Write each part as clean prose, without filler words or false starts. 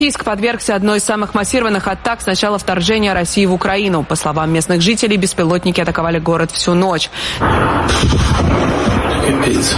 Новороссийск подвергся одной из самых массированных атак с начала вторжения России в Украину. По словам местных жителей, беспилотники атаковали город всю ночь. Капец.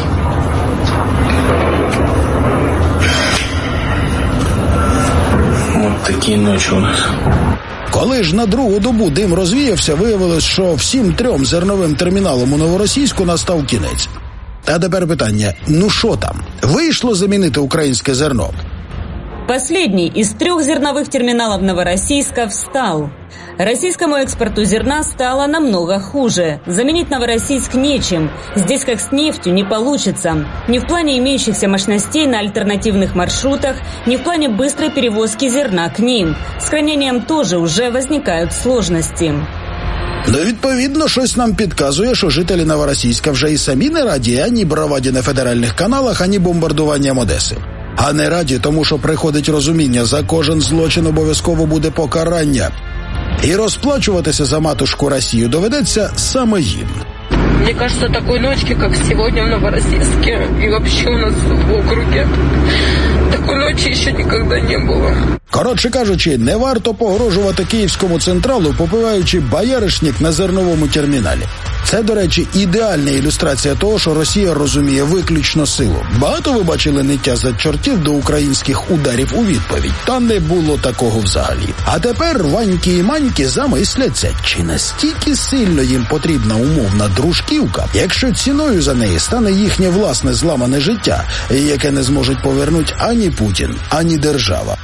Вот такие ночи у нас. Коли ж на другу добу дим розвіявся, виявилось, що всім 3 зерновим терміналам у Новоросійську настав кінець. А тепер питання, ну що там? Вийшло замінити українське зерно? Последний из 3 зерновых терминалов Новороссийска встал. Российскому экспорту зерна стало намного хуже. Заменить Новороссийск нечем. Здесь, как с нефтью, не получится. Ни в плане имеющихся мощностей на альтернативных маршрутах, ни в плане быстрой перевозки зерна к ним. С хранением тоже уже возникают сложности. Ну, відповідно, щось нам підказує, що жителі Новоросійська вже і самі не раді ані браваді на федеральних каналах, ані бомбардуванням Одеси. А не раді, тому що приходить розуміння, за кожен злочин обов'язково буде покарання. І розплачуватися за матушку Росію доведеться саме їм. Мне кажется, такой ночки, как сегодня в Новороссийске и вообще у нас в округе, такой ночи еще никогда не было. Коротше кажучи, не варто погрожувати Київському централу, попиваючи бояришник на зерновому терміналі. Це, до речі, ідеальна ілюстрація того, що Росія розуміє виключно силу. Багато ви бачили ниття за чортів до українських ударів у відповідь? Та не було такого взагалі. А тепер Ваньки і Маньки замисляться, чи настільки сильно їм потрібна умовна дружківка, якщо ціною за неї стане їхнє власне зламане життя, яке не зможуть повернути ані Путін, ані держава.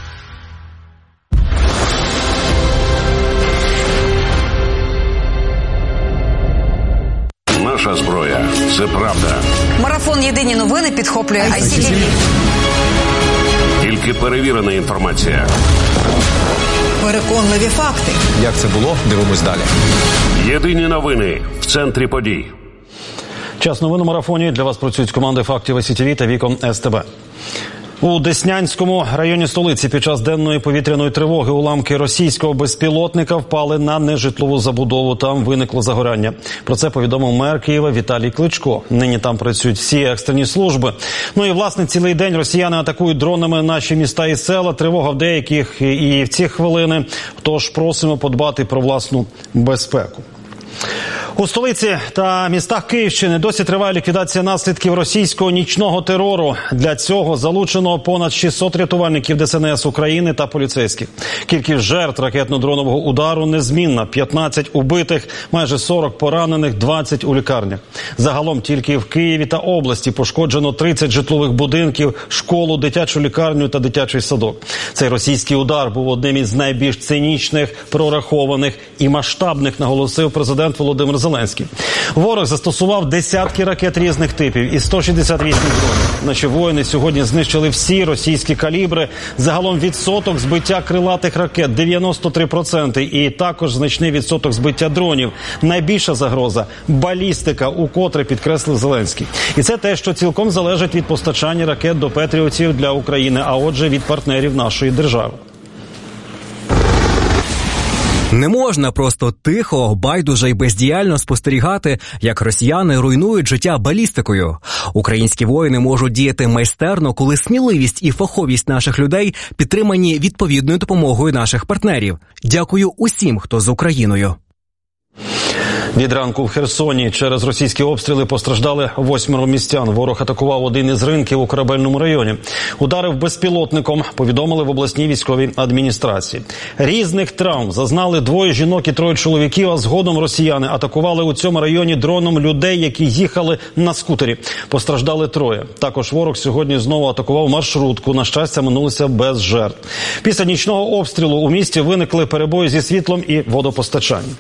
Наша зброя – це правда. Марафон «Єдині новини» підхоплює ICTV. Тільки перевірена інформація. Переконливі факти. Як це було? Дивимось далі. Єдині новини в центрі подій. Час новин у марафоні. Для вас працюють команди фактів ICTV та Вікон СТБ. У Деснянському районі столиці під час денної повітряної тривоги уламки російського безпілотника впали на нежитлову забудову. Там виникло загоряння. Про це повідомив мер Києва Віталій Кличко. Нині там працюють всі екстрені служби. Ну і, власне, цілий день росіяни атакують дронами наші міста і села. Тривога в деяких і в ці хвилини. Тож просимо подбати про власну безпеку. У столиці та містах Київщини досі триває ліквідація наслідків російського нічного терору. Для цього залучено понад 600 рятувальників ДСНС України та поліцейських. Кількість жертв ракетно-дронового удару незмінна. 15 убитих, майже 40 поранених, 20 у лікарнях. Загалом тільки в Києві та області пошкоджено 30 житлових будинків, школу, дитячу лікарню та дитячий садок. Цей російський удар був одним із найбільш цинічних, прорахованих і масштабних, наголосив президент Володимир Зеленський. Ворог застосував десятки ракет різних типів і 168 дронів. Наші воїни сьогодні знищили всі російські калібри. Загалом відсоток збиття крилатих ракет – 93%. І також значний відсоток збиття дронів. Найбільша загроза – балістика, укотре підкреслив Зеленський. І це те, що цілком залежить від постачання ракет до Петріотів для України, а отже від партнерів нашої держави. Не можна просто тихо, байдуже й бездіяльно спостерігати, як росіяни руйнують життя балістикою. Українські воїни можуть діяти майстерно, коли сміливість і фаховість наших людей підтримані відповідною допомогою наших партнерів. Дякую усім, хто з Україною. Від ранку в Херсоні через російські обстріли постраждали 8 містян. Ворог атакував один із ринків у Корабельному районі. Ударив безпілотником, повідомили в обласній військовій адміністрації. Різних травм зазнали 2 жінок і 3 чоловіків, а згодом росіяни атакували у цьому районі дроном людей, які їхали на скутері. Постраждали 3. Також ворог сьогодні знову атакував маршрутку. На щастя, минулося без жертв. Після нічного обстрілу у місті виникли перебої зі світлом і водопостачанням.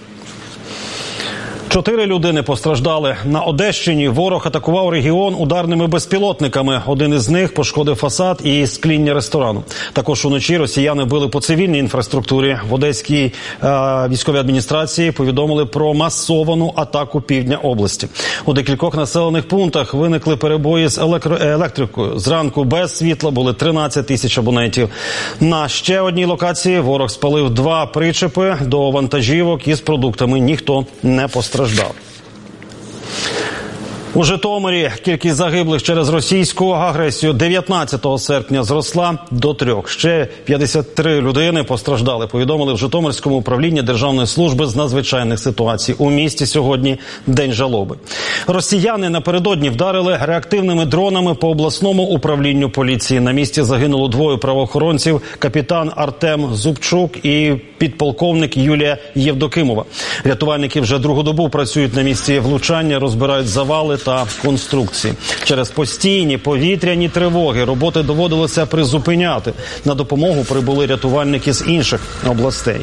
4 людини постраждали. На Одещині ворог атакував регіон ударними безпілотниками. Один із них пошкодив фасад і скління ресторану. Також уночі росіяни били по цивільній інфраструктурі. В Одеській військовій адміністрації повідомили про масовану атаку півдня області. У декількох населених пунктах виникли перебої з електрикою. Зранку без світла були 13 тисяч абонентів. На ще одній локації ворог спалив 2 причепи до вантажівок із продуктами. Ніхто не постраждав. У Житомирі кількість загиблих через російську агресію 19 серпня зросла до 3. Ще 53 людини постраждали, повідомили в Житомирському управлінні Державної служби з надзвичайних ситуацій. У місті сьогодні день жалоби. Росіяни напередодні вдарили реактивними дронами по обласному управлінню поліції. На місці загинуло 2 правоохоронців – капітан Артем Зубчук і підполковник Юлія Євдокимова. Рятувальники вже другу добу працюють на місці влучання, розбирають завали та конструкції. Через постійні повітряні тривоги роботи доводилося призупиняти. На допомогу прибули рятувальники з інших областей.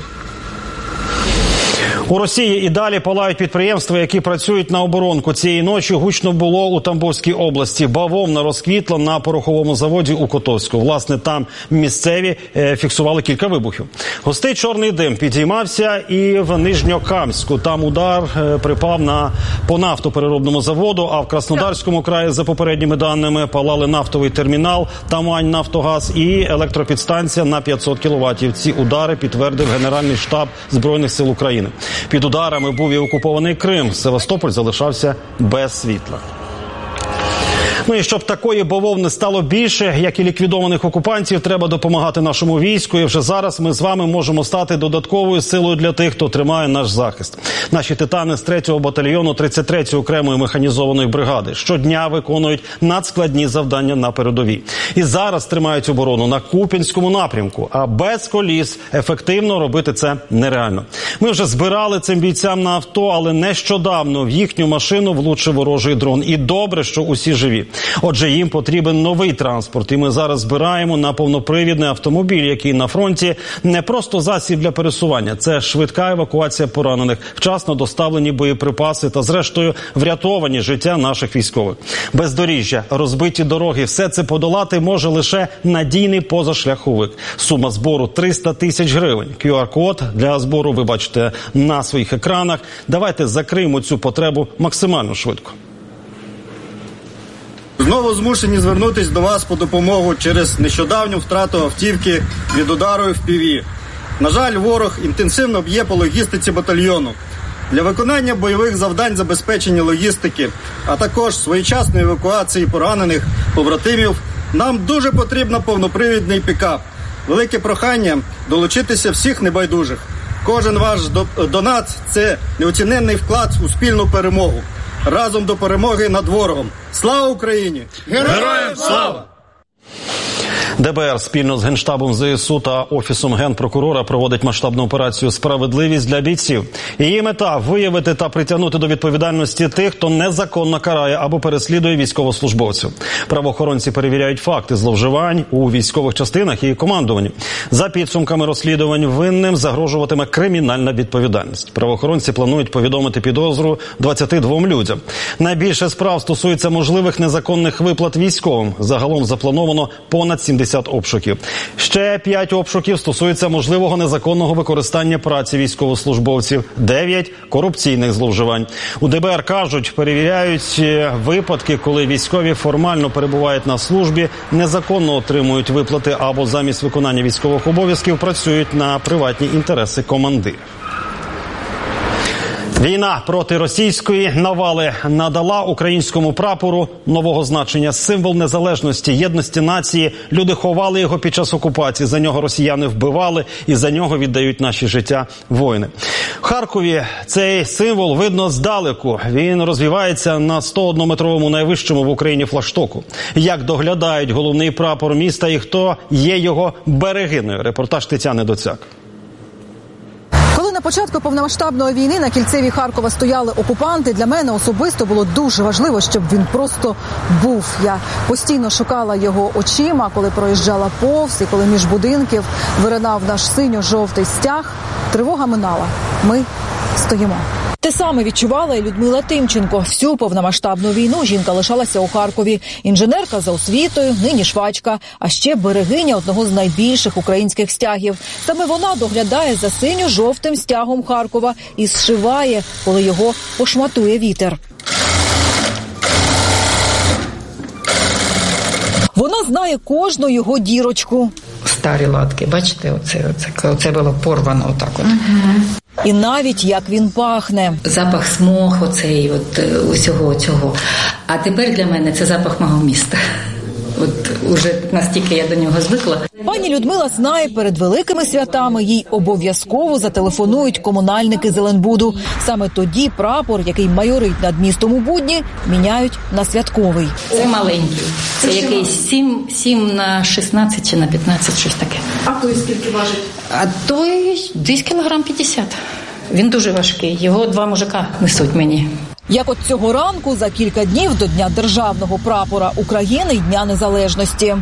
У Росії і далі палають підприємства, які працюють на оборонку. Цієї ночі гучно було у Тамбовській області. Бавовна розквітла на пороховому заводі у Котовську. Власне, там місцеві фіксували кілька вибухів. Густий чорний дим підіймався і в Нижньокамську. Там удар припав по нафтопереробному заводу, а в Краснодарському краї, за попередніми даними, палали нафтовий термінал «Тамань-Нафтогаз» і електропідстанція на 500 кВт. Ці удари підтвердив Генеральний штаб Збройних сил України. Під ударами був і окупований Крим. Севастополь залишався без світла. Ну і щоб такої бавовни стало більше, як і ліквідованих окупантів, треба допомагати нашому війську. І вже зараз ми з вами можемо стати додатковою силою для тих, хто тримає наш захист. Наші титани з 3-го батальйону 33-ї окремої механізованої бригади щодня виконують надскладні завдання на передовій. І зараз тримають оборону на Куп'янському напрямку. А без коліс ефективно робити це нереально. Ми вже збирали цим бійцям на авто, але нещодавно в їхню машину влучив ворожий дрон. І добре, що усі живі. Отже, їм потрібен новий транспорт. І ми зараз збираємо на повнопривідний автомобіль, який на фронті не просто засіб для пересування. Це швидка евакуація поранених, вчасно доставлені боєприпаси та, зрештою, врятовані життя наших військових. Бездоріжжя, розбиті дороги – все це подолати може лише надійний позашляховик. Сума збору – 300 тисяч гривень. QR-код для збору ви бачите на своїх екранах. Давайте закриємо цю потребу максимально швидко. Знову змушені звернутися до вас по допомогу через нещодавню втрату автівки від удару FPV. На жаль, ворог інтенсивно б'є по логістиці батальйону. Для виконання бойових завдань забезпечення логістики, а також своєчасної евакуації поранених побратимів, нам дуже потрібно повнопривідний пікап. Велике прохання долучитися всіх небайдужих. Кожен ваш донат – це неоціненний вклад у спільну перемогу. Разом до перемоги над ворогом. Слава Україні! Героям слава! ДБР спільно з Генштабом ЗСУ та Офісом Генпрокурора проводить масштабну операцію «Справедливість для бійців». Її мета – виявити та притягнути до відповідальності тих, хто незаконно карає або переслідує військовослужбовців. Правоохоронці перевіряють факти зловживань у військових частинах і командуванні. За підсумками розслідувань винним загрожуватиме кримінальна відповідальність. Правоохоронці планують повідомити підозру 22 людям. Найбільше справ стосується можливих незаконних виплат військовим. Загалом заплановано понад 70 обшуків. Ще 5 обшуків стосуються можливого незаконного використання праці військовослужбовців. 9 – корупційних зловживань. У ДБР кажуть, перевіряють випадки, коли військові формально перебувають на службі, незаконно отримують виплати або замість виконання військових обов'язків працюють на приватні інтереси командирів. Війна проти російської навали надала українському прапору нового значення. Символ незалежності, єдності нації. Люди ховали його під час окупації. За нього росіяни вбивали і за нього віддають наші життя воїни. В Харкові цей символ видно здалеку. Він розвівається на 101-метровому найвищому в Україні флагштоку. Як доглядають головний прапор міста і хто є його берегиною? Репортаж Тетяни Доцяк. На початку повномасштабної війни на кільцеві Харкова стояли окупанти. Для мене особисто було дуже важливо, щоб він просто був. Я постійно шукала його очима, коли проїжджала повз і коли між будинків виринав наш синьо-жовтий стяг. Тривога минала. Ми стоїмо. Те саме відчувала і Людмила Тимченко. Всю повномасштабну війну жінка лишалася у Харкові. Інженерка за освітою, нині швачка, а ще берегиня одного з найбільших українських стягів. Саме вона доглядає за синьо-жовтим стягом Харкова і зшиває, коли його пошматує вітер. Вона знає кожну його дірочку. Старі латки, бачите, оце було порвано отак от. І навіть як він пахне. Запах смог оцей, усього цього. А тепер для мене це запах мого міста. Уже настільки я до нього звикла. Пані Людмила знає, перед великими святами їй обов'язково зателефонують комунальники Зеленбуду. Саме тоді прапор, який майорить над містом у будні, міняють на святковий. Це маленький. Це якийсь 7 на 16 чи на 15, щось таке. А той скільки важить? А той десь кілограм 50. Він дуже важкий. Його 2 мужика несуть мені. Як от цього ранку, за кілька днів до Дня державного прапора України і Дня Незалежності.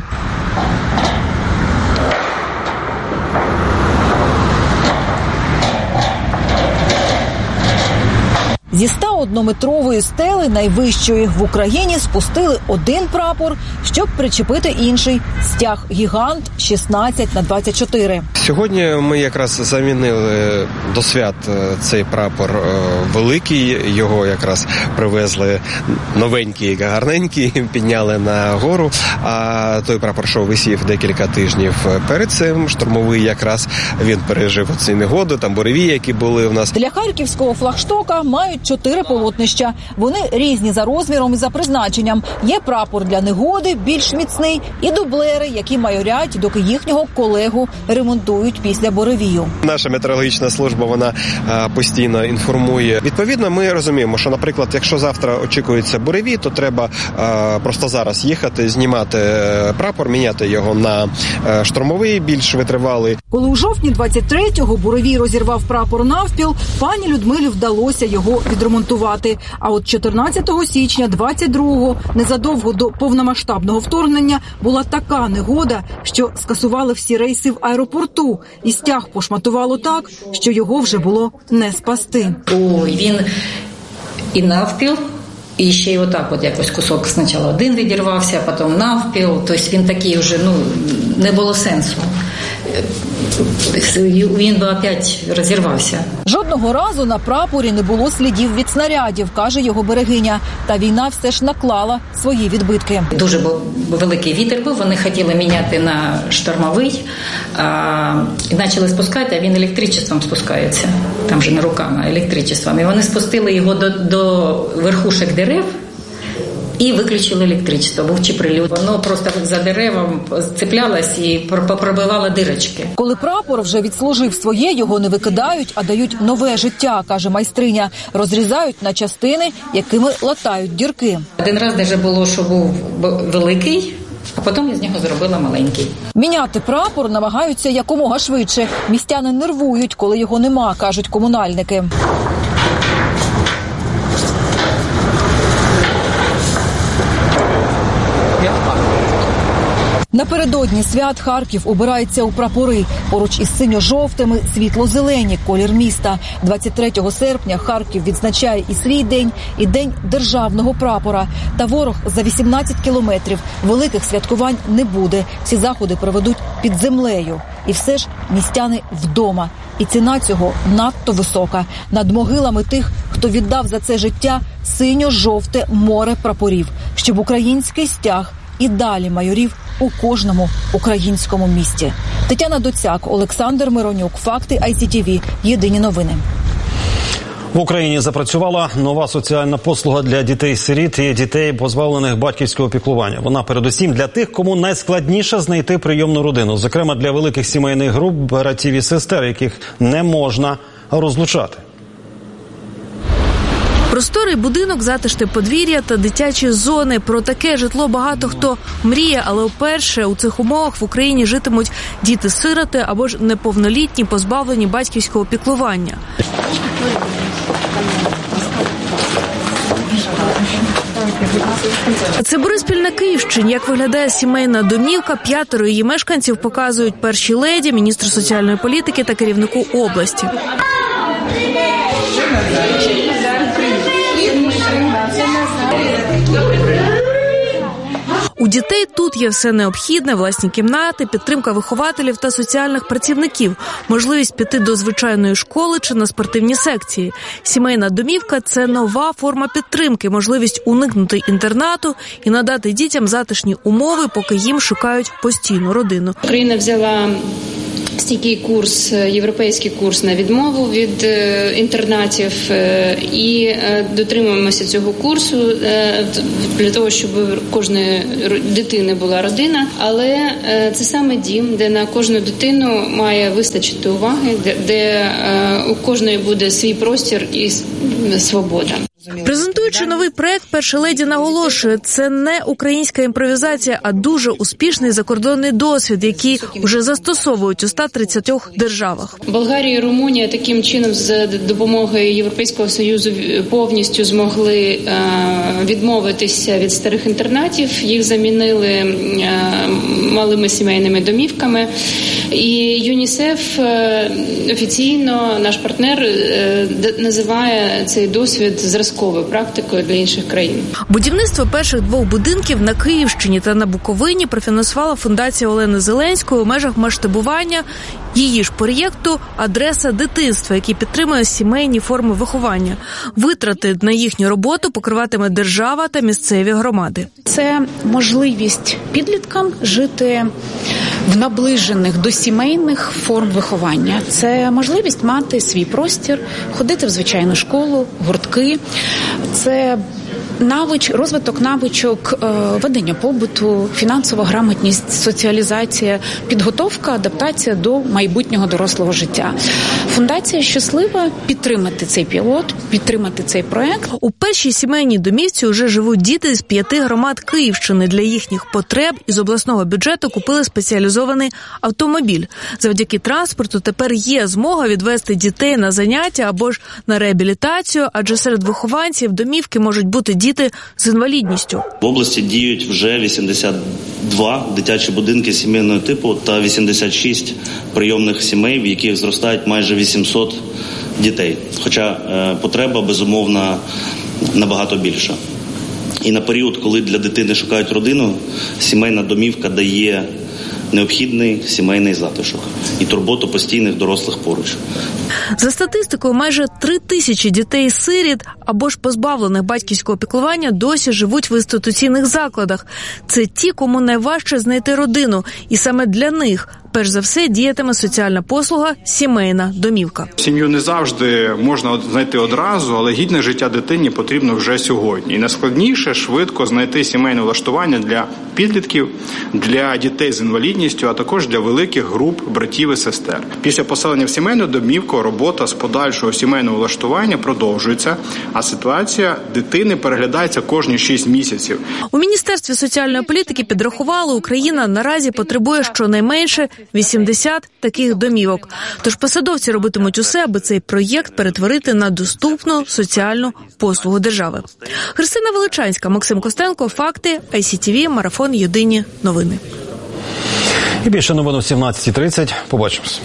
Зі 101-метрової стели, найвищої в Україні, спустили один прапор, щоб причепити інший – стяг-гігант 16х24. Сьогодні ми якраз замінили до свят цей прапор великий, його якраз привезли новенький, гарненький, підняли на гору, а той прапор, що висів декілька тижнів перед цим, штурмовий якраз, він пережив оці негоди, там буревії, які були в нас. Для харківського флагштока мають 4 полотнища. Вони різні за розміром і за призначенням. Є прапор для негоди, більш міцний, і дублери, які майорять, доки їхнього колегу ремонтують після буревію. Наша метеорологічна служба, вона постійно інформує. Відповідно, ми розуміємо, що, наприклад, якщо завтра очікується буревій, то треба просто зараз їхати, знімати прапор, міняти його на штурмовий, більш витривалий. Коли у жовтні 23-го буревій розірвав прапор навпіл, пані Людмилі вдалося його відремонтувати. А от 14 січня 22-го, незадовго до повномасштабного вторгнення, була така негода, що скасували всі рейси в аеропорту. І стяг пошматувало так, що його вже було не спасти. Ой, він і навпіл, і ще й отак якось кусок спочатку один відірвався, а потім навпіл. Тобто він такий вже, не було сенсу. Він би опять розірвався. Жодного разу на прапорі не було слідів від снарядів, каже його берегиня. Та війна все ж наклала свої відбитки. Дуже великий вітер був, вони хотіли міняти на штормовий, і почали спускати, а він електричеством спускається. Там же не руками, а електричеством. І вони спустили його до верхушок дерев, і виключили електричество, був чи прильот. Воно просто за деревом цеплялось і пробивало дирочки. Коли прапор вже відслужив своє, його не викидають, а дають нове життя, каже майстриня. Розрізають на частини, якими латають дірки. Один раз навіть було, що був великий, а потім із нього зробила маленький. Міняти прапор намагаються якомога швидше. Містяни нервують, коли його нема, кажуть комунальники. Напередодні свят Харків обирається у прапори. Поруч із синьо-жовтими – світло-зелені – колір міста. 23 серпня Харків відзначає і свій день, і День державного прапора. Та ворог за 18 кілометрів. Великих святкувань не буде. Всі заходи проведуть під землею. І все ж містяни вдома. І ціна цього надто висока. Над могилами тих, хто віддав за це життя, синьо-жовте море прапорів. Щоб український стяг і далі майорів у кожному українському місті. Тетяна Доцяк, Олександр Миронюк. Факти ICTV. Єдині новини. В Україні запрацювала нова соціальна послуга для дітей-сиріт і дітей, позбавлених батьківського піклування. Вона передусім для тих, кому найскладніше знайти прийомну родину. Зокрема, для великих сімейних груп, братів і сестер, яких не можна розлучати. Просторий будинок, затишне подвір'я та дитячі зони. Про таке житло багато хто мріє, але вперше у цих умовах в Україні житимуть діти-сироти або ж неповнолітні, позбавлені батьківського піклування. Це Бориспіль на Київщині. Як виглядає сімейна домівка, 5 її мешканців показують першій леді, міністру соціальної політики та керівнику області. У дітей тут є все необхідне, власні кімнати, підтримка вихователів та соціальних працівників, можливість піти до звичайної школи чи на спортивні секції. Сімейна домівка – це нова форма підтримки, можливість уникнути інтернату і надати дітям затишні умови, поки їм шукають постійну родину. Україна взяла стійкий курс, європейський курс на відмову від інтернатів і дотримуємося цього курсу для того, щоб у кожної дитини була родина. Але це саме дім, де на кожну дитину має вистачити уваги, де у кожної буде свій простір і свобода. Презентуючи новий проект, перша леді наголошує, це не українська імпровізація, а дуже успішний закордонний досвід, який вже застосовують у 130 державах. Болгарія і Румунія таким чином з допомогою Європейського Союзу повністю змогли відмовитися від старих інтернатів, їх замінили малими сімейними домівками. І ЮНІСЕФ офіційно, наш партнер, називає цей досвід зразковою практикою для інших країн. Будівництво перших 2 будинків на Київщині та на Буковині профінансувала фундація Олени Зеленської у межах масштабування її ж проєкту «Адреса дитинства», який підтримує сімейні форми виховання. Витрати на їхню роботу покриватиме держава та місцеві громади. Це можливість підліткам жити в наближених до сімейних форм виховання. Це можливість мати свій простір, ходити в звичайну школу, гуртки. Це розвиток навичок ведення побуту, фінансова грамотність, соціалізація, підготовка, адаптація до майбутнього дорослого життя. Фундація щаслива підтримати цей пілот, підтримати цей проект. У першій сімейній домівці вже живуть діти з 5 громад Київщини. Для їхніх потреб із обласного бюджету купили спеціалізований автомобіль. Завдяки транспорту тепер є змога відвести дітей на заняття або ж на реабілітацію, адже серед вихованців домівки можуть бути діти з інвалідністю. В області діють вже 82 дитячі будинки сімейного типу та 86 прийомних сімей, в яких зростають майже 800 дітей. Хоча потреба, безумовно, набагато більша. І на період, коли для дитини шукають родину, сімейна домівка дає необхідний сімейний затишок і турботу постійних дорослих поруч. За статистикою, майже 3000 дітей-сиріт або ж позбавлених батьківського піклування досі живуть в інституційних закладах. Це ті, кому найважче знайти родину. І саме для них, перш за все, діятиме соціальна послуга «Сімейна домівка». Сім'ю не завжди можна знайти одразу, але гідне життя дитині потрібно вже сьогодні. І найскладніше – швидко знайти сімейне влаштування для підлітків, для дітей з інвалідністю, а також для великих груп братів і сестер. Після поселення в сімейну домівку робота з подальшого сімейного влаштування продовжується, а ситуація дитини переглядається кожні 6 місяців. У Міністерстві соціальної політики підрахували, Україна наразі потребує щонайменше 80 таких домівок. Тож посадовці робитимуть усе, аби цей проєкт перетворити на доступну соціальну послугу держави. Христина Величанська, Максим Костенко, Факти, ICTV, Марафон, Єдині новини. І більше новин о 17:30. Побачимось.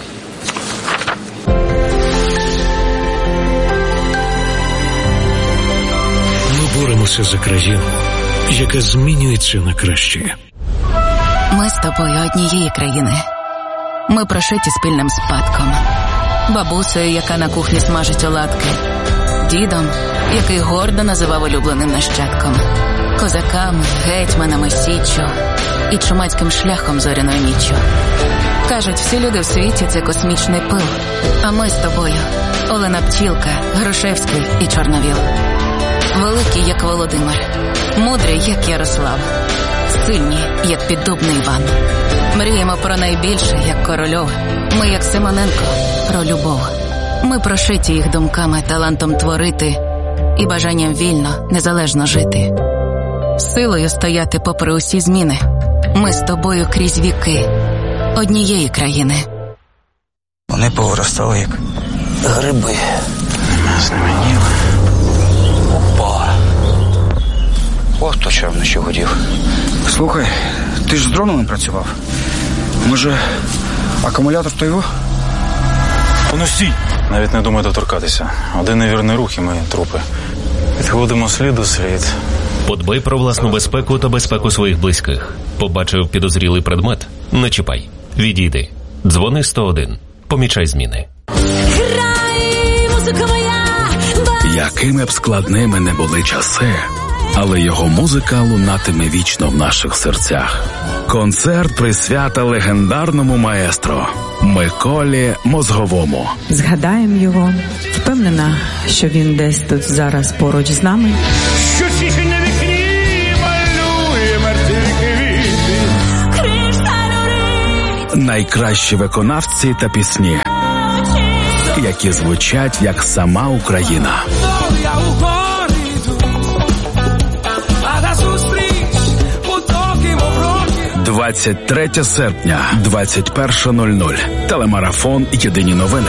Ми боремося за країну, яка змінюється на краще. Ми з тобою однієї країни. Ми прошиті спільним спадком. Бабусею, яка на кухні смажить оладки. Дідом, який гордо називав улюбленим нащадком. Козаками, гетьманами, січчю і чумацьким шляхом зоряною ніччю. Кажуть, всі люди в світі – це космічний пил. А ми з тобою – Олена Пчілка, Грушевський і Чорновіл. Великі, як Володимир. Мудрі, як Ярослав. Сильні, як піддубний Іван. Мріємо про найбільше, як Корольов. Ми, як Симоненко, про любов. Ми прошиті їх думками, талантом творити і бажанням вільно, незалежно жити. Силою стояти попри усі зміни. Ми з тобою крізь віки однієї країни. Вони повиростали, як гриби. Знаменіло. Опа. Ось то, що я вночі хотів. Слухай, ти ж з дронами працював. Може, акумулятор то його? Ну стій! Навіть не думай доторкатися. Один невірний рух і ми трупи. Відходимо слід у слід. Подбай про власну безпеку та безпеку своїх близьких. Побачив підозрілий предмет? Не чіпай. Відійди. Дзвони 101. Помічай зміни. Якими б складними не були часи, але його музика лунатиме вічно в наших серцях. Концерт присвята легендарному маестро Миколі Мозговому. Згадаємо його. Впевнена, що він десь тут зараз поруч з нами. Що тихо на вікні малює мертві квіти. Найкращі виконавці та пісні, які звучать як сама Україна. 23 серпня, 21:00. Телемарафон «Єдині новини».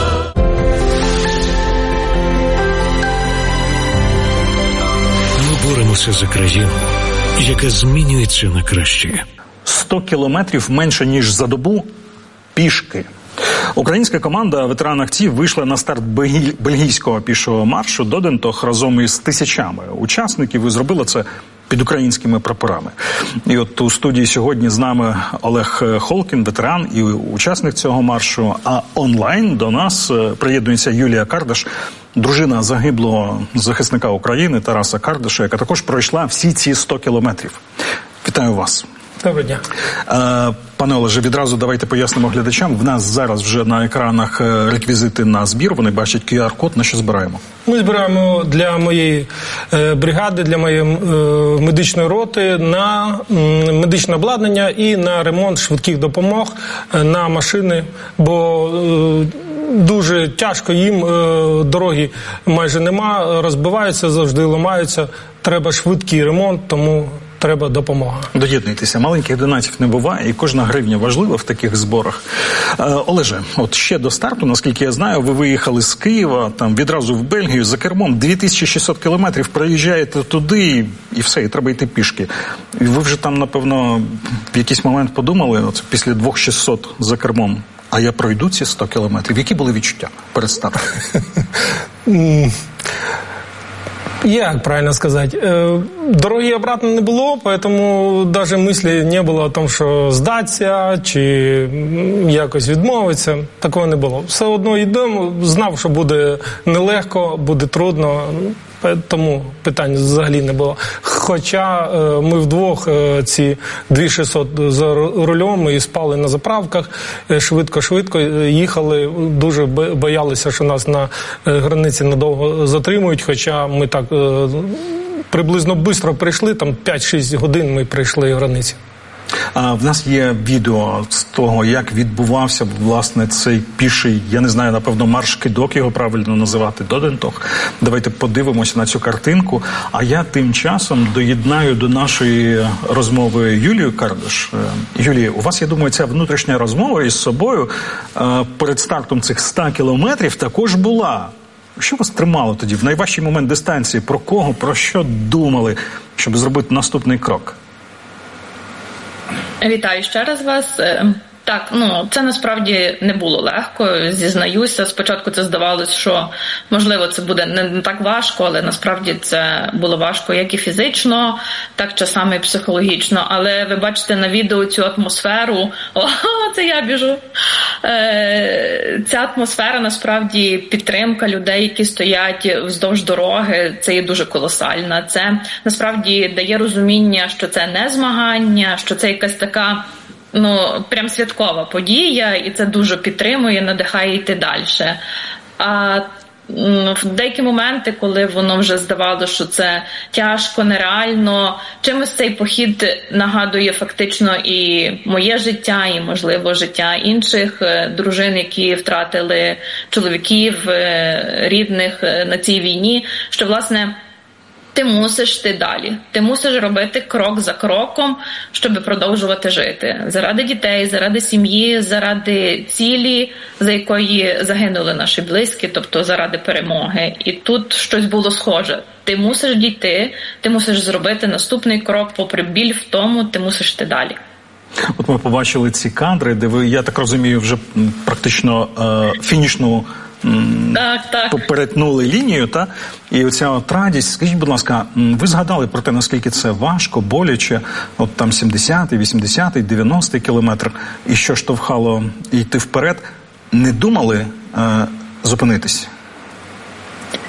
Ми боремося за країну, яка змінюється на краще. 100 кілометрів менше, ніж за добу пішки. Українська команда ветеран АТО вийшла на старт бельгійського пішого маршу до Дентох разом із тисячами учасників і зробила це під українськими прапорами. І от у студії сьогодні з нами Олег Холкін, ветеран і учасник цього маршу, а онлайн до нас приєднується Юлія Кардаш, дружина загиблого захисника України Тараса Кардаша, яка також пройшла всі ці 100 кілометрів. Вітаю вас. Доброго дня. Пане Олеже, відразу давайте пояснимо глядачам. В нас зараз вже на екранах реквізити на збір, вони бачать QR-код, на що збираємо? Ми збираємо для моєї бригади, для моєї медичної роти на медичне обладнання і на ремонт швидких допомог, на машини, бо дуже тяжко їм, дороги майже нема, розбиваються, завжди ламаються, треба швидкий ремонт, тому треба допомога. Доєднуйтеся. Маленьких донатів не буває, і кожна гривня важлива в таких зборах. Олеже, от ще до старту, наскільки я знаю, ви виїхали з Києва, там відразу в Бельгію, за кермом 2600 кілометрів, проїжджаєте туди, і все, і треба йти пішки. І ви вже там, напевно, в якийсь момент подумали, от після 2600 за кермом, а я пройду ці 100 кілометрів. Які були відчуття перед стартом? Як правильно сказать? Дороги обратно не було, поэтому даже мысли не було о том, що здатися чи якось відмовитися. Такого не було. Все одно йдемо, знав, що буде нелегко, буде трудно, тому питань взагалі не було. Хоча ми вдвох ці 2600 за рулем і спали на заправках, швидко їхали, дуже боялися, що нас на границі надовго затримують, хоча ми так приблизно швидко прийшли, там 5-6 годин ми прийшли границі. В нас є відео з того, як відбувався, власне, цей піший, я не знаю, напевно, марш-кидок його правильно називати, до Дентох. Давайте подивимося на цю картинку. А я тим часом доєднаю до нашої розмови Юлію Кардаш. Юлія, у вас, я думаю, ця внутрішня розмова із собою перед стартом цих 100 кілометрів також була. Що вас тримало тоді в найважчий момент дистанції? Про кого, про що думали, щоб зробити наступний крок? Вітаю ще раз вас. Так, це насправді не було легко, зізнаюся. Спочатку це здавалось, що, можливо, це буде не так важко, але насправді це було важко як і фізично, так часами і психологічно. Але ви бачите на відео цю атмосферу, це я біжу. Ця атмосфера, насправді, підтримка людей, які стоять вздовж дороги, це є дуже колосальна. Це, насправді, дає розуміння, що це не змагання, що це якась така прям святкова подія, і це дуже підтримує, надихає йти далі. А в деякі моменти, коли воно вже здавалося, що це тяжко, нереально, чимось цей похід нагадує фактично і моє життя, і, можливо, життя інших дружин, які втратили чоловіків, рідних на цій війні, що, власне, ти мусиш йти далі. Ти мусиш робити крок за кроком, щоб продовжувати жити. Заради дітей, заради сім'ї, заради цілі, за якої загинули наші близькі, тобто заради перемоги. І тут щось було схоже. Ти мусиш дійти, ти мусиш зробити наступний крок, попри біль в тому, ти мусиш йти далі. От ми побачили ці кадри, де ви, я так розумію, вже практично фінішну перетнули лінію, та? І оця от радість. Скажіть, будь ласка, ви згадали про те, наскільки це важко, боляче, от там 70-й, 80-й, 90-й кілометр, і що штовхало йти вперед, не думали зупинитись?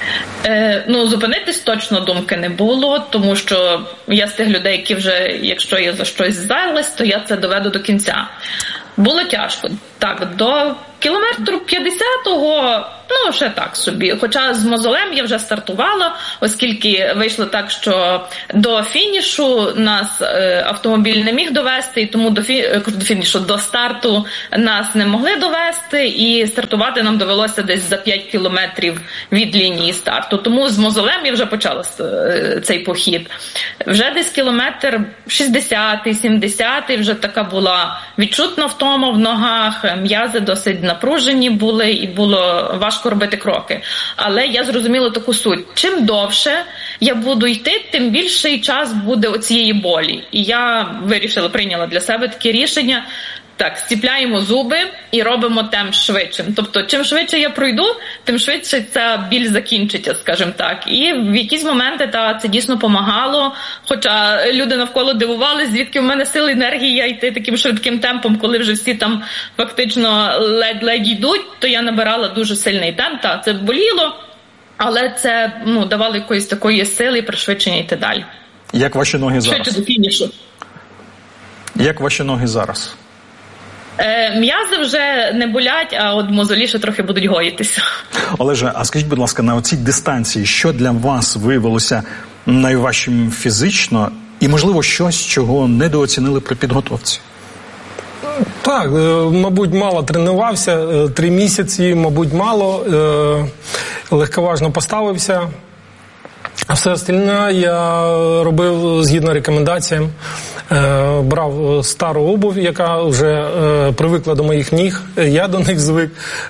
Зупинитись точно думки не було, тому що я з тих людей, які вже, якщо я за щось взялась, то я це доведу до кінця. Було тяжко. Так, до кілометру 50-го, ще так собі. Хоча з мозолем я вже стартувала, оскільки вийшло так, що до фінішу нас автомобіль не міг довести, і тому до старту нас не могли довести, і стартувати нам довелося десь за 5 кілометрів від лінії старту. Тому з мозолем я вже почала цей похід. Вже десь кілометр 60-й, 70-й вже така була відчутна втома в ногах, м'язи досить напружені були і було важко робити кроки. Але я зрозуміла таку суть. Чим довше я буду йти, тим більший час буде оцієї болі. І я прийняла для себе таке рішення. Так, стіпляємо зуби і робимо темп швидшим. Тобто, чим швидше я пройду, тим швидше ця біль закінчиться, скажімо так. І в якісь моменти це дійсно помагало. Хоча люди навколо дивувались, звідки в мене сили, енергія йти таким швидким темпом, коли вже всі там фактично ледь-ледь йдуть, то я набирала дуже сильний темп. Так, це боліло, але це давало якоїсь такої сили і пришвидшення йти далі. Як ваші ноги зараз? Швидше до фінішу. Як ваші ноги зараз? М'язи вже не болять, а от мозолі ще трохи будуть гоїтися. Олеже, а скажіть, будь ласка, на оцій дистанції, що для вас виявилося найважчим фізично і, можливо, щось, чого недооцінили при підготовці? Так, мабуть, мало тренувався, 3 місяці, мабуть, мало, легковажно поставився. А все остальне я робив згідно рекомендаціям. Брав стару обув, яка вже привикла до моїх ніг, я до них звик.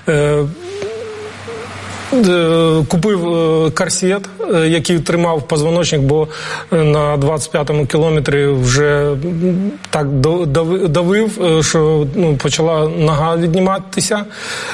Купив корсет, який тримав позвоночник, бо на 25-му кілометрі вже так давив, що почала нога відніматися.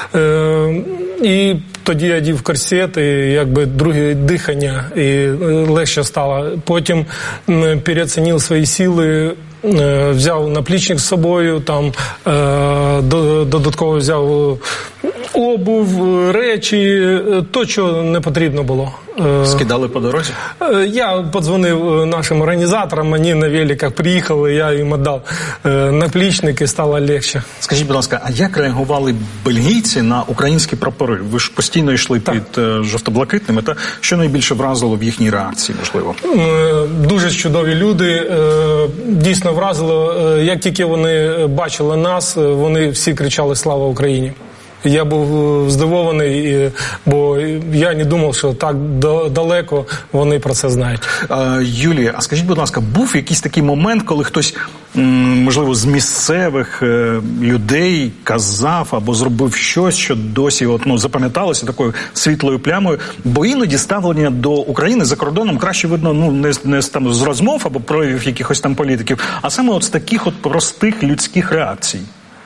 І тоді я дів корсет, і якби друге дихання, і легше стало. Потім переоцінив свої сили, взяв наплічник з собою, там додатково взяв обув, речі, то, що не потрібно було. Скидали по дорозі? Я подзвонив нашим організаторам, мені на великах приїхали, я їм віддав наплічник і стало легше. Скажіть, будь ласка, а як реагували бельгійці на українські прапори? Ви ж постійно йшли під жовто-блакитними, та що найбільше вразило в їхній реакції, можливо? Дуже чудові люди, дійсно вразило. Як тільки вони бачили нас, вони всі кричали «Слава Україні!». Я був здивований, бо я не думав, що так далеко вони про це знають. Юлія, а скажіть, будь ласка, був якийсь такий момент, коли хтось, можливо, з місцевих людей казав або зробив щось, що досі запам'яталося такою світлою плямою? Бо іноді ставлення до України за кордоном краще видно не там з розмов або проявів якихось там політиків, а саме от з таких простих людських реакцій.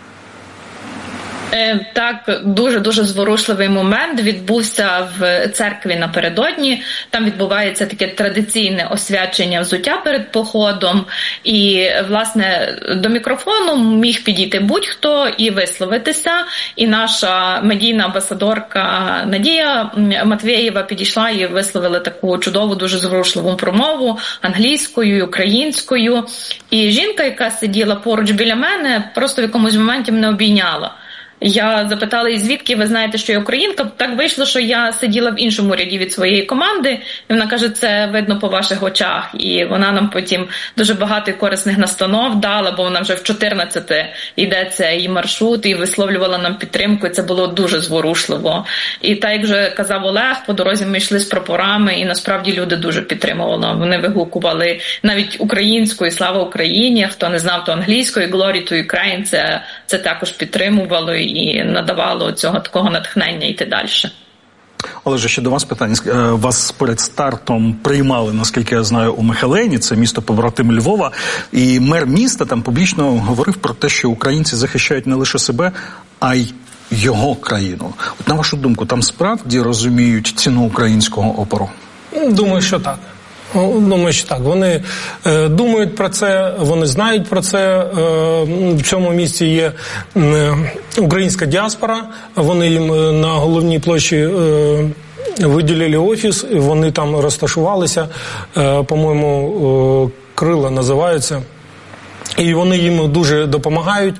Так, дуже-дуже зворушливий момент відбувся в церкві напередодні. Там відбувається таке традиційне освячення взуття перед походом. І, власне, до мікрофону міг підійти будь-хто і висловитися. І наша медійна амбасадорка Надія Матвєєва підійшла і висловила таку чудову, дуже зворушливу промову англійською, українською. І жінка, яка сиділа поруч біля мене, просто в якомусь моменті мене обійняла. Я запитала, і звідки ви знаєте, що я українка? Так вийшло, що я сиділа в іншому ряді від своєї команди, і вона каже, це видно по ваших очах. І вона нам потім дуже багато корисних настанов дала, бо вона вже в 14-те йде цей маршрут і висловлювала нам підтримку, і це було дуже зворушливо. І так, як вже казав Олег, по дорозі ми йшли з прапорами, і насправді люди дуже підтримували. Вони вигукували навіть українською «Слава Україні», хто не знав, то англійською «Glory to Ukraine», це також підтримувало і надавало цього такого натхнення йти далі. Олеже, ще до вас питання. Вас перед стартом приймали, наскільки я знаю, у Михайлені, це місто побратим Львова, і мер міста там публічно говорив про те, що українці захищають не лише себе, а й його країну. От на вашу думку, там справді розуміють ціну українського опору? Думаю, що так. Думаю, що так. Вони думають про це, вони знають про це. В цьому місті є українська діаспора. Вони їм на головній площі виділили офіс, і вони там розташувалися, по-моєму, «Крила» називаються. І вони їм дуже допомагають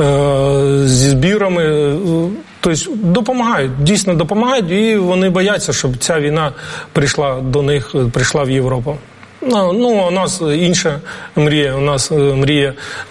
зі збірами, тобто допомагають, дійсно допомагають, і вони бояться, щоб ця війна прийшла до них, прийшла в Європу. Ну, у нас інша мрія, у нас мрія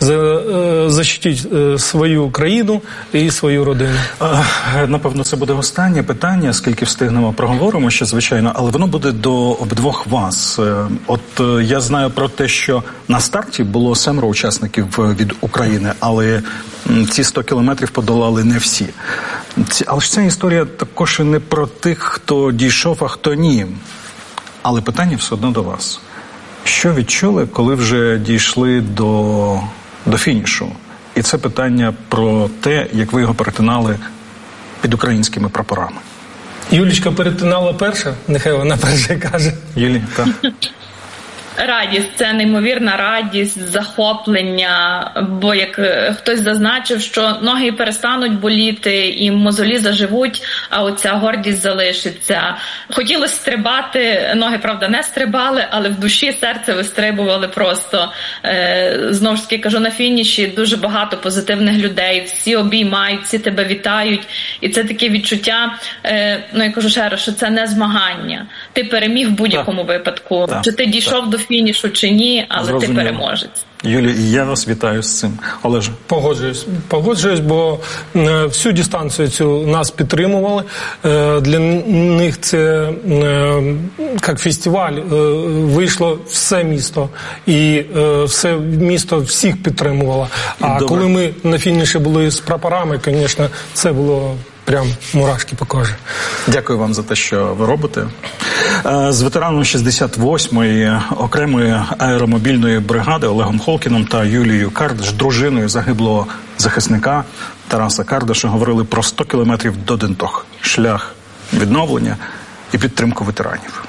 захистити свою країну і свою родину. Напевно, це буде останнє питання, скільки встигнемо, проговоримо ще, звичайно, але воно буде до обидвох вас. От я знаю про те, що на старті було 7 учасників від України, але ці 100 кілометрів подолали не всі. Але ж ця історія також і не про тих, хто дійшов, а хто ні. Але питання все одно до вас. Що відчули, коли вже дійшли до фінішу? І це питання про те, як ви його перетинали під українськими прапорами. Юлічка перетинала перша, нехай вона перша каже. Юлі, так. Радість, це неймовірна радість, захоплення, бо як хтось зазначив, що ноги перестануть боліти і мозолі заживуть, а оця гордість залишиться. Хотілося стрибати, ноги, правда, не стрибали, але в душі, серце вистрибували просто. Знову ж таки, кажу, на фініші дуже багато позитивних людей, всі обіймають, всі тебе вітають, і це таке відчуття, я кажу ще раз, що це не змагання. Ти переміг в будь-якому випадку, чи ти дійшов до фінішу чи ні, але зрозуміло. Ти переможець. Юлі, я вас вітаю з цим. Олеже. Погоджуюсь, бо всю дистанцію цю нас підтримували. Для них це як фестиваль, вийшло все місто. І все місто всіх підтримувало. А коли ми на фініші були з прапорами, звісно, це було прям мурашки по кожі. Дякую вам за те, що ви робите. З ветераном 68-ї окремої аеромобільної бригади Олегом Холкіном та Юлією Кардаш, дружиною загиблого захисника Тараса Кардаша, говорили про 100 кілометрів до Дентох. Шлях відновлення і підтримку ветеранів.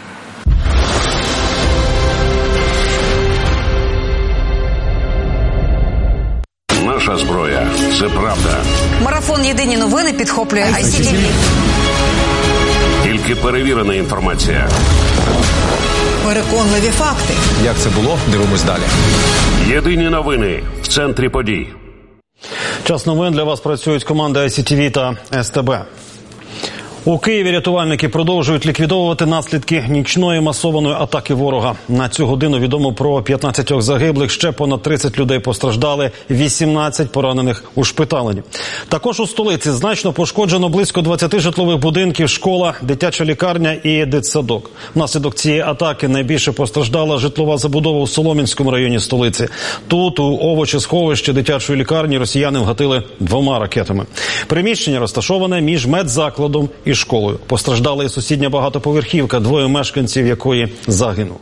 Наша зброя – це правда. Марафон «Єдині новини» підхоплює ICTV. Тільки перевірена інформація. Переконливі факти. Як це було? Дивимось далі. Єдині новини в центрі подій. Час новин для вас працюють команди ICTV та СТБ. У Києві рятувальники продовжують ліквідовувати наслідки нічної масованої атаки ворога. На цю годину відомо про 15 загиблих, ще понад 30 людей постраждали, 18 поранених ушпиталені. Також у столиці значно пошкоджено близько 20 житлових будинків, школа, дитяча лікарня і дитсадок. Внаслідок цієї атаки найбільше постраждала житлова забудова у Солом'янському районі столиці. Тут, у овочесховищі дитячої лікарні, росіяни вгатили 2 ракетами. Приміщення розташоване між медзакладом і школою. Постраждала і сусідня багатоповерхівка, 2 мешканців якої загинули.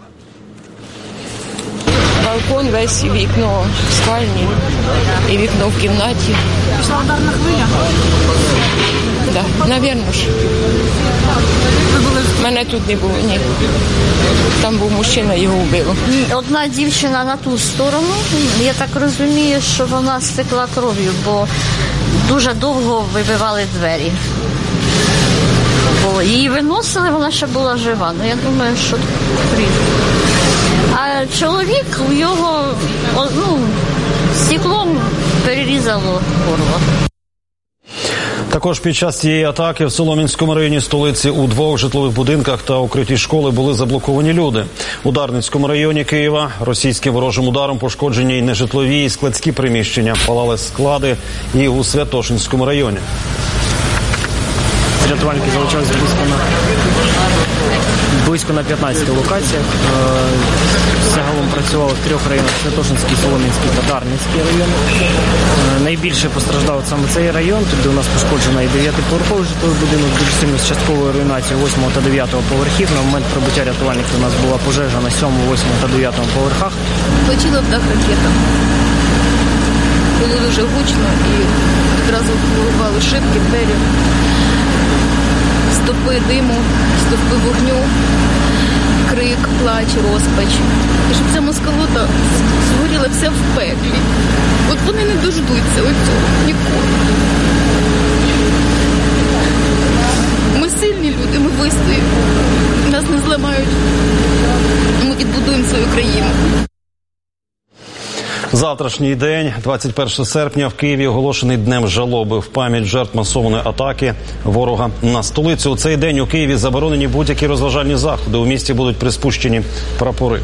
Балкон весь, і вікно в спальні, і вікно в кімнаті. Пішла ударна хвиля? Так, навірно ж. Мене тут не було, ні. Там був мужчина, його вбило. Одна дівчина на ту сторону, я так розумію, що вона стекла кров'ю, бо дуже довго вибивали двері. Бо її виносили, вона ще була жива. Ну, я думаю, що прийде. А чоловік, його стеклом перерізало горло. Також під час цієї атаки в Солом'янському районі столиці у 2 житлових будинках та укритті школи були заблоковані люди. У Дарницькому районі Києва російським ворожим ударом пошкоджені й нежитлові, і складські приміщення, палали склади і у Святошинському районі. Рятувальники залучалися близько на 15 локаціях. Загалом працювали в 3 районах: Святошинський, Солом'янський та Дарницький район. Найбільше постраждав саме цей район, тут у нас пошкоджено і 9-поверховий житловий будинок, дуже сильно з частковою руйнацією 8 та 9 поверхів. На момент прибуття рятувальників у нас була пожежа на 7, 8 та 9 поверхах. Влетіло в дах ракета. Було дуже гучно і одразу вибивали шибки, двері. Стовпи диму, стовпи вогню, крик, плач, розпач. І щоб ця москалота згоріла вся в пеклі. От вони не дождуться оцього ніколи. Ми сильні люди, ми вистоїмо. Завтрашній день, 21 серпня, в Києві оголошений днем жалоби в пам'ять жертв масованої атаки ворога на столицю. У цей день у Києві заборонені будь-які розважальні заходи. У місті будуть приспущені прапори.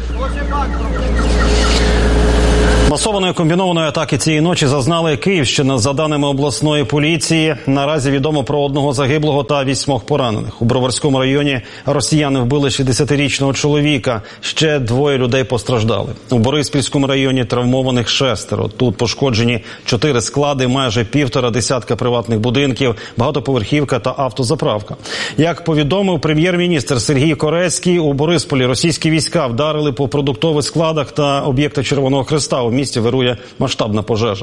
Масованої комбінованої атаки цієї ночі зазнала Київщина. За даними обласної поліції, наразі відомо про 1 загиблого та 8 поранених. У Броварському районі росіяни вбили 60-річного чоловіка. Ще 2 людей постраждали. У Бориспільському районі травмованих 6. Тут пошкоджені 4 склади, майже 1,5 десятка приватних будинків, багатоповерхівка та автозаправка. Як повідомив прем'єр-міністр Сергій Корецький, у Борисполі російські війська вдарили по продуктових складах та об'єктах Червоного Хреста. У місті вирує масштабна пожежа.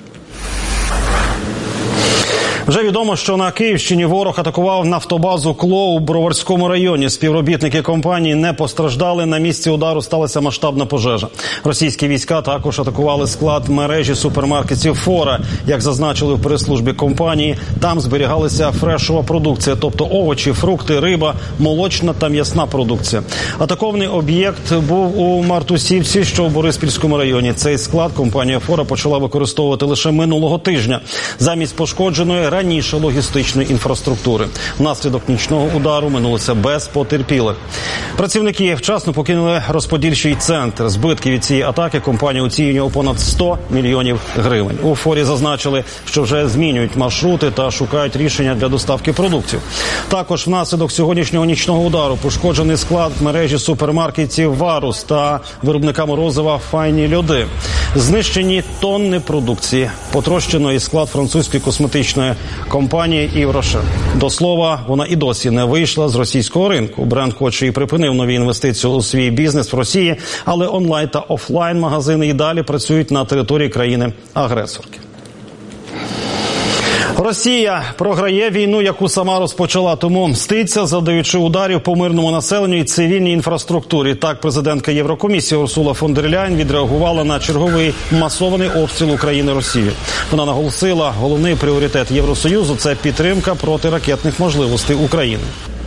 Вже відомо, що на Київщині ворог атакував нафтобазу «Кло» у Броварському районі. Співробітники компанії не постраждали. На місці удару сталася масштабна пожежа. Російські війська також атакували склад мережі супермаркетів «Фора». Як зазначили в прес-службі компанії, там зберігалася фрешова продукція, тобто овочі, фрукти, риба, молочна та м'ясна продукція. Атакований об'єкт був у Мартусівці, що в Бориспільському районі. Цей склад компанія «Фора» почала використовувати лише минулого тижня. Замість пошкодженої раніше логістичної інфраструктури. Внаслідок нічного удару минулося без потерпілих. Працівники вчасно покинули розподільчий центр. Збитки від цієї атаки компанія оцінює у понад 100 мільйонів гривень. У «Форі» зазначили, що вже змінюють маршрути та шукають рішення для доставки продуктів. Також внаслідок сьогоднішнього нічного удару пошкоджений склад мережі супермаркетів «Варус» та виробника морозива «Файні льоди». Знищені тонни продукції. Потрощено і склад французької косметичної компанії «Ів Роше». До слова, вона і досі не вийшла з російського ринку. Бренд хоч і припинив нові інвестиції у свій бізнес в Росії, але онлайн та офлайн магазини і далі працюють на території країни-агресорки. Росія програє війну, яку сама розпочала, тому мститься, завдаючи ударів по мирному населенню і цивільній інфраструктурі. Так, президентка Єврокомісії Урсула фон дер Ляєн відреагувала на черговий масований обстріл України Росією. Вона наголосила, головний пріоритет Євросоюзу – це підтримка протиракетних можливостей України.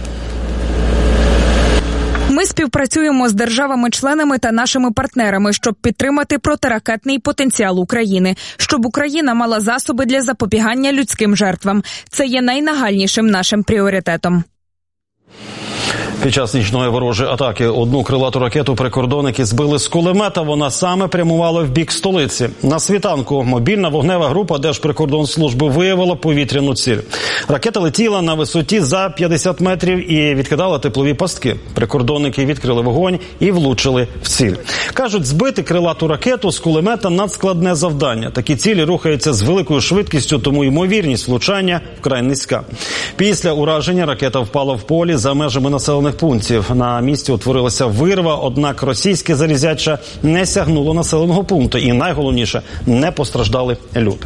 Ми співпрацюємо з державами-членами та нашими партнерами, щоб підтримати протиракетний потенціал України, щоб Україна мала засоби для запобігання людським жертвам. Це є найнагальнішим нашим пріоритетом. Під час нічної ворожої атаки одну крилату ракету прикордонники збили з кулемета. Вона саме прямувала в бік столиці. На світанку мобільна вогнева група Держприкордонслужби виявила повітряну ціль. Ракета летіла на висоті за 50 метрів і відкидала теплові пастки. Прикордонники відкрили вогонь і влучили в ціль. Кажуть, збити крилату ракету з кулемета – надскладне завдання. Такі цілі рухаються з великою швидкістю, тому ймовірність влучання вкрай низька. Після ураження ракета впала в полі за межами населених пунктів. На місці утворилася вирва, однак російське залізяча не сягнуло населеного пункту. І найголовніше – не постраждали люди.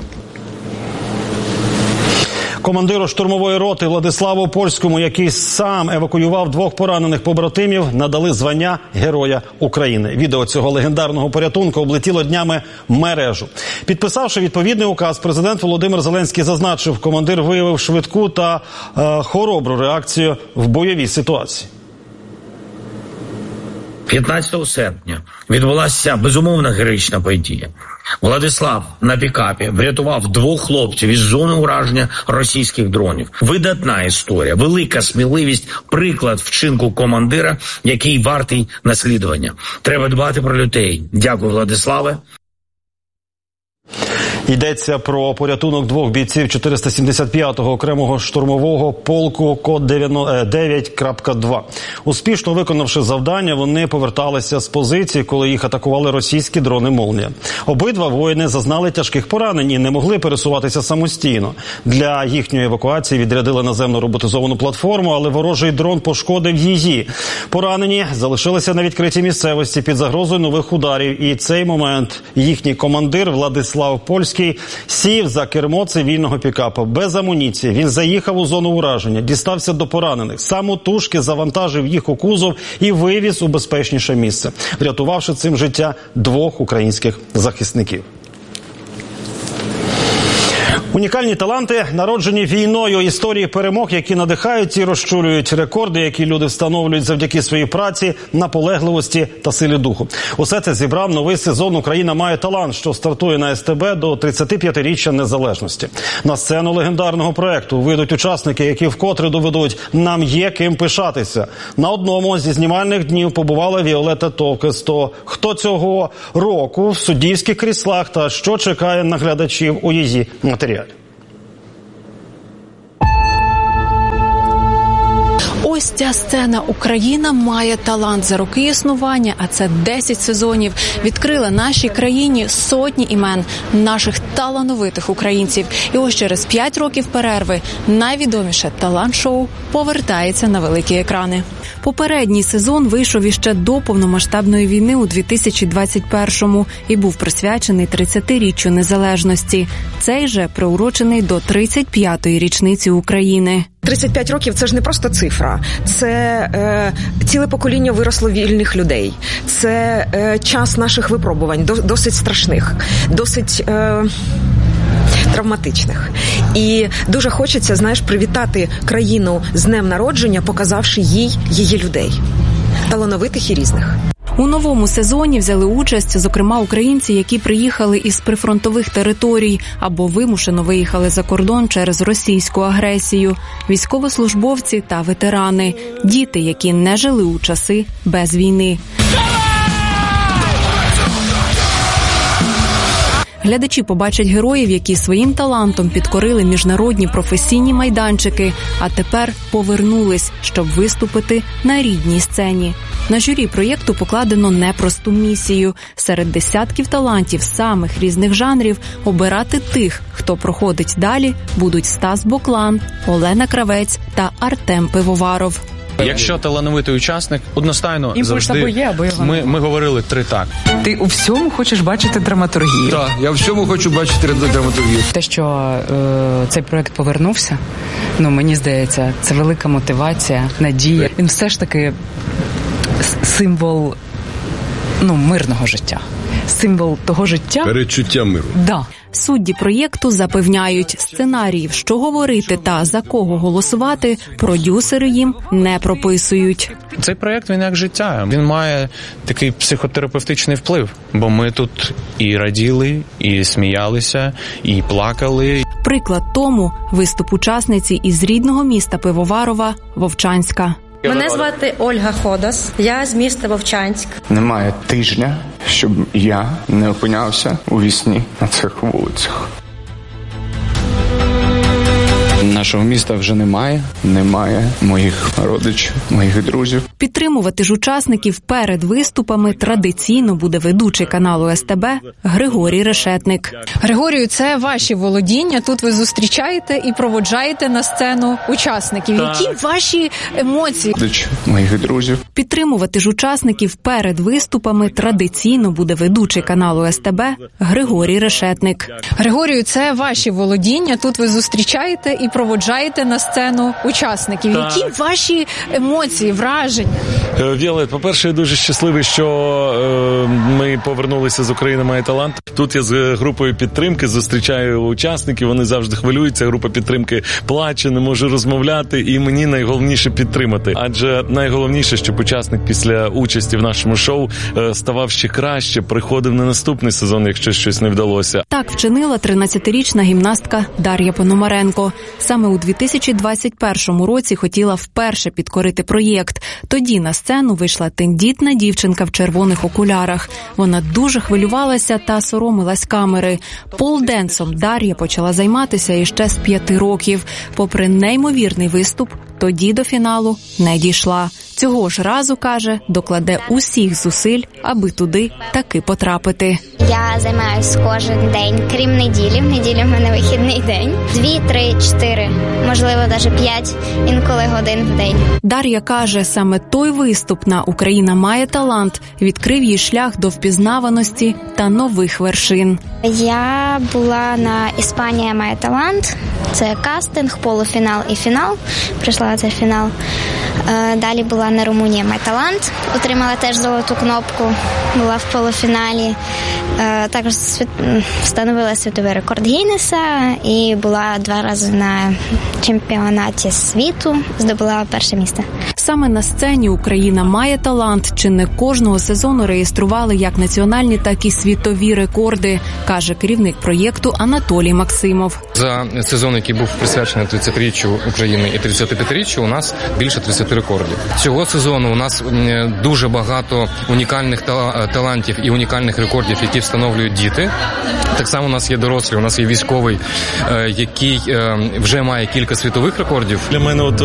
Командиру штурмової роти Владиславу Польському, який сам евакуював 2 поранених побратимів, надали звання Героя України. Відео цього легендарного порятунку облетіло днями мережу. Підписавши відповідний указ, президент Володимир Зеленський зазначив, командир виявив швидку та хоробру реакцію в бойовій ситуації. 15 серпня відбулася безумовна героїчна подія. Владислав на пікапі врятував 2 хлопців із зони ураження російських дронів. Видатна історія, велика сміливість, приклад вчинку командира, який вартий наслідування. Треба дбати про людей. Дякую, Владиславе. Йдеться про порятунок 2 бійців 475-го окремого штурмового полку код 9.2. Успішно виконавши завдання, вони поверталися з позиції, коли їх атакували російські дрони «Молнія». Обидва воїни зазнали тяжких поранень і не могли пересуватися самостійно. Для їхньої евакуації відрядили наземну роботизовану платформу, але ворожий дрон пошкодив її. Поранені залишилися на відкритій місцевості під загрозою нових ударів. І цей момент їхній командир Владислав Польський сів за кермо цивільного пікапа. Без амуніції він заїхав у зону ураження, дістався до поранених. Самотужки завантажив їх у кузов і вивіз у безпечніше місце, врятувавши цим життя 2 українських захисників. Унікальні таланти, народжені війною, історії перемог, які надихають і розчулюють, рекорди, які люди встановлюють завдяки своїй праці, наполегливості та силі духу. Усе це зібрав новий сезон «Україна має талант», що стартує на СТБ до 35-річчя незалежності. На сцену легендарного проекту вийдуть учасники, які вкотре доведуть, нам є ким пишатися. На одному зі знімальних днів побувала Віолетта Товкес. То хто цього року в суддівських кріслах та що чекає на глядачів у її матеріалі? Ось ця сцена «Україна має талант» за роки існування, а це 10 сезонів, відкрила нашій країні сотні імен наших талановитих українців. І ось через 5 років перерви найвідоміше талант-шоу повертається на великі екрани. Попередній сезон вийшов іще до повномасштабної війни у 2021-му і був присвячений 30-річчю незалежності. Цей же приурочений до 35-ї річниці України. 35 років – це ж не просто цифра. Це ціле покоління виросло вільних людей. Це час наших випробувань, досить страшних, досить травматичних. І дуже хочеться, знаєш, привітати країну з днем народження, показавши їй її людей. Талановитих і різних. У новому сезоні взяли участь, зокрема, українці, які приїхали із прифронтових територій або вимушено виїхали за кордон через російську агресію, військовослужбовці та ветерани, діти, які не жили у часи без війни. Глядачі побачать героїв, які своїм талантом підкорили міжнародні професійні майданчики, а тепер повернулись, щоб виступити на рідній сцені. На журі проєкту покладено непросту місію. Серед десятків талантів самих різних жанрів обирати тих, хто проходить далі, будуть Стас Боклан, Олена Кравець та Артем Пивоваров. Якщо талановитий учасник, одностайно завжди ми говорили 3 так. Ти у всьому хочеш бачити драматургію? Так, я у всьому хочу бачити драматургію. Те, що цей проект повернувся, мені здається, це велика мотивація, надія. Він все ж таки символ мирного життя. Символ того життя. Передчуття миру. Да. Судді проєкту запевняють, сценаріїв, що говорити та за кого голосувати, продюсери їм не прописують. Цей проєкт, він як життя. Він має такий психотерапевтичний вплив, бо ми тут і раділи, і сміялися, і плакали. Приклад тому – виступ учасниці із рідного міста Пивоварова Вовчанська. Мене звати Ольга Ходос, я з міста Вовчанськ. Немає тижня, щоб я не опинявся у вісні на цих вулицях. Нашого міста вже немає моїх родичів, моїх друзів. Підтримувати ж учасників перед виступами традиційно буде ведучий каналу СТБ Григорій Решетник. Григорію, це ваші володіння, тут ви зустрічаєте і проводжаєте на сцену учасників. Так. Які ваші емоції? Моїх друзів. Підтримувати ж учасників перед виступами традиційно буде ведучий каналу СТБ Григорій Решетник. Григорію, це ваші володіння, тут ви зустрічаєте і проводжаєте на сцену учасників. Так. Які ваші емоції, враження? Віолет, по-перше, я дуже щасливий, що ми повернулися з «Україна має талант». Тут я з групою підтримки зустрічаю учасників, вони завжди хвилюються, група підтримки плаче, не може розмовляти, і мені найголовніше підтримати. Адже найголовніше, щоб учасник після участі в нашому шоу ставав ще краще, приходив на наступний сезон, якщо щось не вдалося. Так вчинила 13-річна гімнастка Дар'я Пономаренко. Саме у 2021 році хотіла вперше підкорити проєкт. Тоді на сцену вийшла тендітна дівчинка в червоних окулярах. Вона дуже хвилювалася та соромилась камери. Полденсом Дар'я почала займатися іще з 5 років. Попри неймовірний виступ, тоді до фіналу не дійшла. Цього ж разу, каже, докладе усіх зусиль, аби туди таки потрапити. Я займаюся кожен день, крім неділі. В неділю в мене вихідний день. 2, 3, 4, можливо, навіть 5, інколи годин в день. Дар'я каже, саме той виступ на «Україна має талант» відкрив їй шлях до впізнаваності та нових вершин. Я була на «Іспанія має талант». Це кастинг, полуфінал і фінал. Прийшла виграла цей фінал. Далі була на Румунія «Май талант», отримала теж золоту кнопку, була в полуфіналі. Також встановила світовий рекорд Гіннеса і була 2 рази на чемпіонаті світу, здобула 1 місце. Саме на сцені «Україна має талант» чи не кожного сезону реєстрували як національні, так і світові рекорди, каже керівник проєкту Анатолій Максимов. За сезон, який був присвячений 30-річчю України і 35-річчю, у нас більше 30 рекордів. Цього сезону у нас дуже багато унікальних талантів і унікальних рекордів, які встановлюють діти. Так само у нас є дорослі, у нас є військовий, який вже має кілька світових рекордів. Для мене